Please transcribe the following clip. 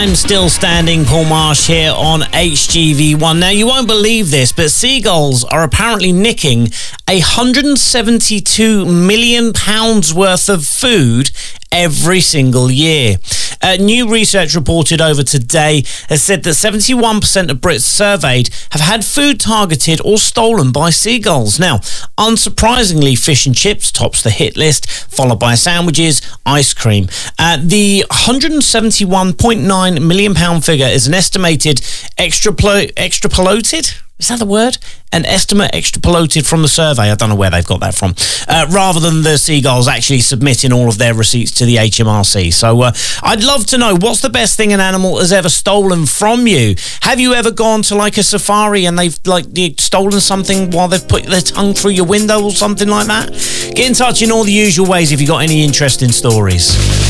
I'm still standing, Paul Marsh here on HGV1. Now, you won't believe this, but seagulls are apparently nicking £172 million worth of food every single year. New research reported over today has said that 71% of Brits surveyed have had food targeted or stolen by seagulls. Now, unsurprisingly, fish and chips tops the hit list, followed by sandwiches, ice cream. The £171.9 million figure is an estimated extrapolated? Is that the word? An estimate extrapolated from the survey. I don't know where they've got that from. Rather than the seagulls actually submitting all of their receipts to the HMRC. So I'd love to know, what's the best thing an animal has ever stolen from you? Have you ever gone to like a safari and they've stolen something while they've put their tongue through your window or something like that? Get in touch in all the usual ways if you've got any interesting stories.